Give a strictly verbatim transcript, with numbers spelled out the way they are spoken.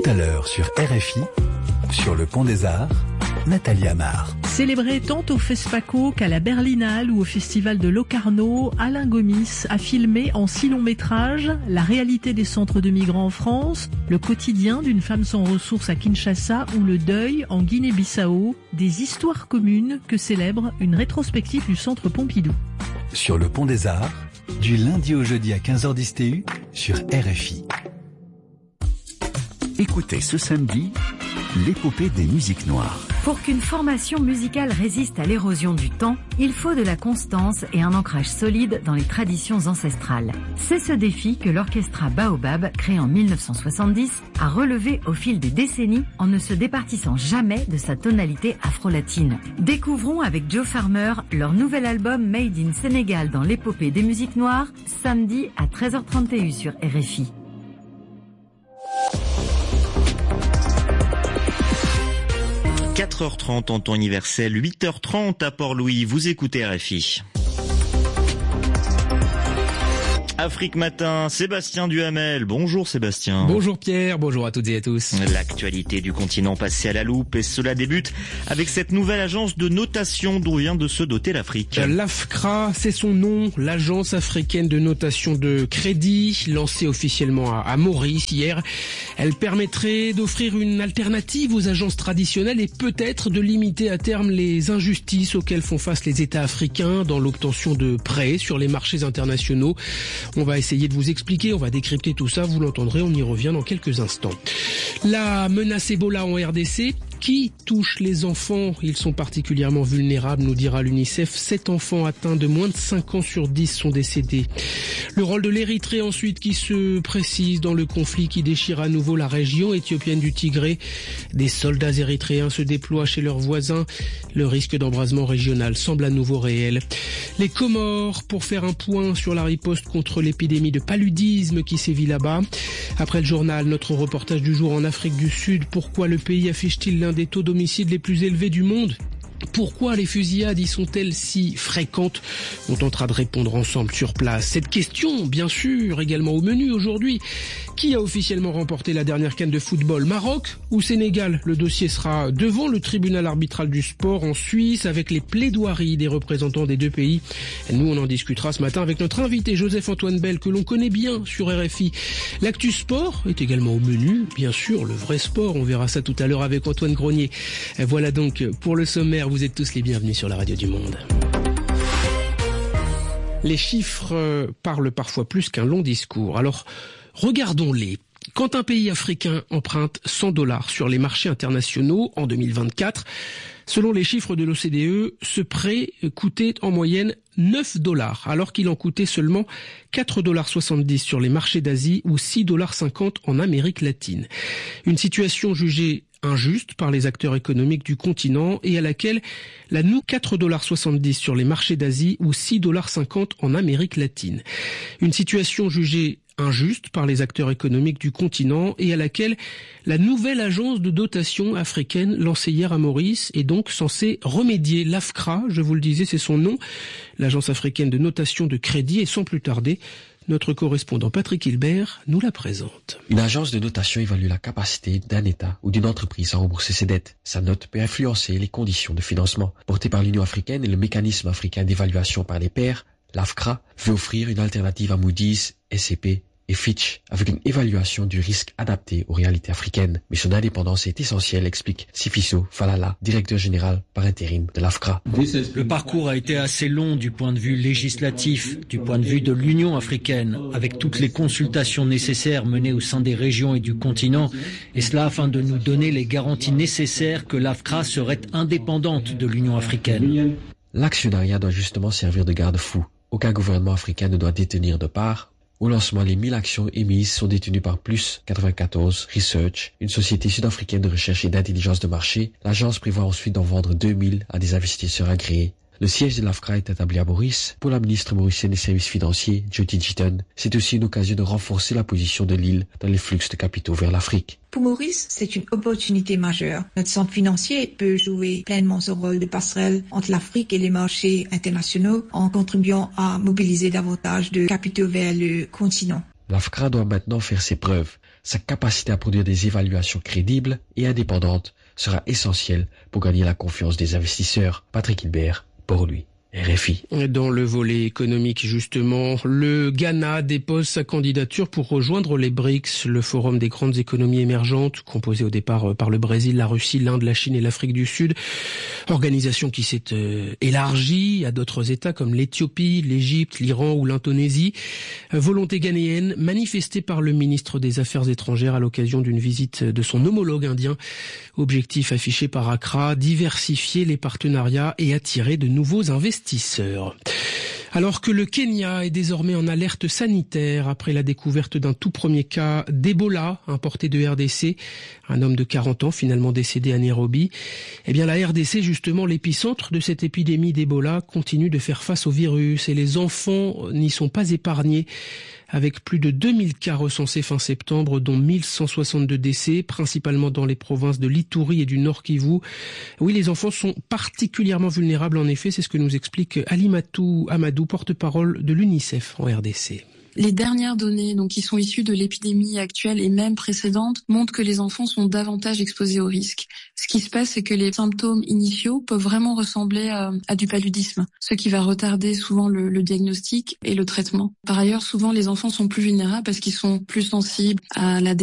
Tout à l'heure sur R F I, sur le Pont des Arts, Nathalie Amar. Célébré tant au FESPACO qu'à la Berlinale ou au Festival de Locarno, Alain Gomis a filmé en six longs métrages la réalité des centres de migrants en France, le quotidien d'une femme sans ressources à Kinshasa ou le deuil en Guinée-Bissau, des histoires communes que célèbre une rétrospective du Centre Pompidou. Sur le Pont des Arts, du lundi au jeudi à quinze heures dix T U sur R F I. Écoutez ce samedi l'épopée des musiques noires. Pour qu'une formation musicale résiste à l'érosion du temps, il faut de la constance et un ancrage solide dans les traditions ancestrales. C'est ce défi que l'orchestra Baobab, créé en mille neuf cent soixante-dix, a relevé au fil des décennies en ne se départissant jamais de sa tonalité afro-latine. Découvrons avec Joe Farmer leur nouvel album Made in Sénégal dans l'épopée des musiques noires, samedi à treize heures trente T U sur R F I. quatre heures trente en temps universel, huit heures trente à Port-Louis. Vous écoutez R F I. Afrique Matin, Sébastien Duhamel. Bonjour Sébastien. Bonjour Pierre, bonjour à toutes et à tous. L'actualité du continent passée à la loupe et cela débute avec cette nouvelle agence de notation dont vient de se doter l'Afrique. L'AFCRA, c'est son nom, l'agence africaine de notation de crédit, lancée officiellement à, à Maurice hier. Elle permettrait d'offrir une alternative aux agences traditionnelles et peut-être de limiter à terme les injustices auxquelles font face les États africains dans l'obtention de prêts sur les marchés internationaux. On va essayer de vous expliquer, on va décrypter tout ça, vous l'entendrez, on y revient dans quelques instants. La menace Ebola en R D C, qui touche les enfants? Ils sont particulièrement vulnérables, nous dira l'UNICEF. Sept enfants atteints de moins de cinq ans sur dix sont décédés. Le rôle de l'Érythrée ensuite qui se précise dans le conflit qui déchire à nouveau la région éthiopienne du Tigré. Des soldats érythréens se déploient chez leurs voisins. Le risque d'embrasement régional semble à nouveau réel. Les Comores, pour faire un point sur la riposte contre l'épidémie de paludisme qui sévit là-bas. Après le journal, notre reportage du jour en Afrique du Sud. Pourquoi le pays affiche-t-il l'un des taux d'homicide les plus élevés du monde? Pourquoi les fusillades y sont-elles si fréquentes? On tentera de répondre ensemble sur place. Cette question, bien sûr, également au menu aujourd'hui. Qui a officiellement remporté la dernière CAN de football? Maroc ou Sénégal? Le dossier sera devant le tribunal arbitral du sport en Suisse avec les plaidoiries des représentants des deux pays. Nous, on en discutera ce matin avec notre invité Joseph-Antoine Bell que l'on connaît bien sur R F I. L'actu sport est également au menu. Bien sûr, le vrai sport. On verra ça tout à l'heure avec Antoine Grenier. Voilà donc pour le sommaire. Vous êtes tous les bienvenus sur la radio du Monde. Les chiffres parlent parfois plus qu'un long discours. Alors, regardons-les. Quand un pays africain emprunte cent dollars sur les marchés internationaux en deux mille vingt-quatre, selon les chiffres de l'O C D E, ce prêt coûtait en moyenne neuf dollars, alors qu'il en coûtait seulement quatre dollars soixante-dix sur les marchés d'Asie ou six dollars cinquante en Amérique latine. Une situation jugée injuste par les acteurs économiques du continent et à laquelle la noue quatre dollars soixante-dix sur les marchés d'Asie ou six dollars cinquante en Amérique latine. Une situation jugée injuste par les acteurs économiques du continent et à laquelle la nouvelle agence de dotation africaine lancée hier à Maurice est donc censée remédier. L'AFCRA, je vous le disais, c'est son nom, l'agence africaine de notation de crédit, et sans plus tarder, notre correspondant Patrick Hilbert nous la présente. Une agence de notation évalue la capacité d'un État ou d'une entreprise à rembourser ses dettes. Sa note peut influencer les conditions de financement. Portée par l'Union africaine et le mécanisme africain d'évaluation par les pairs, l'AFCRA veut offrir une alternative à Moody's, S et P et Fitch avec une évaluation du risque adaptée aux réalités africaines. Mais son indépendance est essentielle, explique Sifiso Falala, directeur général par intérim de l'AFCRA. Le parcours a été assez long du point de vue législatif, du point de vue de l'Union africaine, avec toutes les consultations nécessaires menées au sein des régions et du continent, et cela afin de nous donner les garanties nécessaires que l'AFCRA serait indépendante de l'Union africaine. L'actionnariat doit justement servir de garde-fou. Aucun gouvernement africain ne doit détenir de part. Au lancement, les mille actions émises sont détenues par Plus quatre-vingt-quatorze Research, une société sud-africaine de recherche et d'intelligence de marché. L'agence prévoit ensuite d'en vendre deux mille à des investisseurs agréés. Le siège de l'AFCRA est établi à Maurice. Pour la ministre mauricienne des services financiers, Jyoti Jitan, c'est aussi une occasion de renforcer la position de l'île dans les flux de capitaux vers l'Afrique. Pour Maurice, c'est une opportunité majeure. Notre centre financier peut jouer pleinement son rôle de passerelle entre l'Afrique et les marchés internationaux en contribuant à mobiliser davantage de capitaux vers le continent. L'AFCRA doit maintenant faire ses preuves. sa capacité à produire des évaluations crédibles et indépendantes sera essentielle pour gagner la confiance des investisseurs. Patrick Hilbert, Port-Louis. R F I. Dans le volet économique, justement, le Ghana dépose sa candidature pour rejoindre les B R I C S, le forum des grandes économies émergentes, composé au départ par le Brésil, la Russie, l'Inde, la Chine et l'Afrique du Sud. Organisation qui s'est euh, élargie à d'autres États comme l'Éthiopie, l'Égypte, l'Iran ou l'Indonésie. Volonté ghanéenne manifestée par le ministre des Affaires étrangères à l'occasion d'une visite de son homologue indien. Objectif affiché par Accra, diversifier les partenariats et attirer de nouveaux investisseurs. Alors que le Kenya est désormais en alerte sanitaire après la découverte d'un tout premier cas d'Ebola importé de R D C, un homme de quarante ans finalement décédé à Nairobi, eh bien la R D C, justement l'épicentre de cette épidémie d'Ebola, continue de faire face au virus et les enfants n'y sont pas épargnés. Avec plus de deux mille cas recensés fin septembre, dont mille cent soixante-deux décès, principalement dans les provinces de l'Ituri et du Nord Kivu. Oui, les enfants sont particulièrement vulnérables en effet, c'est ce que nous explique Alimatou Amadou, porte-parole de l'UNICEF en R D C. Les dernières données, donc qui sont issues de l'épidémie actuelle et même précédente, montrent que les enfants sont davantage exposés au risque. Ce qui se passe, c'est que les symptômes initiaux peuvent vraiment ressembler à, à du paludisme, ce qui va retarder souvent le, le diagnostic et le traitement. Par ailleurs, souvent les enfants sont plus vulnérables parce qu'ils sont plus sensibles à la